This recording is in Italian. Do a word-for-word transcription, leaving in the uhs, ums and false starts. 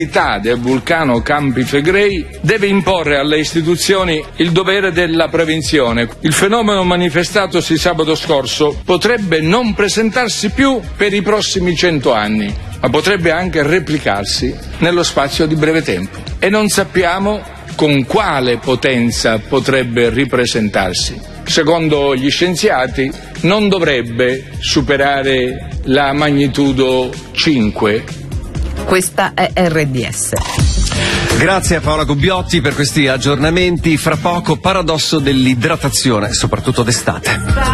del vulcano Campi Flegrei deve imporre alle istituzioni il dovere della prevenzione. Il fenomeno manifestatosi sabato scorso potrebbe non presentarsi più per i prossimi cento anni, ma potrebbe anche replicarsi nello spazio di breve tempo. E non sappiamo con quale potenza potrebbe ripresentarsi. Secondo gli scienziati non dovrebbe superare la magnitudo cinque. Questa è R D S. Grazie a Paola Gubbiotti per questi aggiornamenti. Fra poco paradosso dell'idratazione, soprattutto d'estate.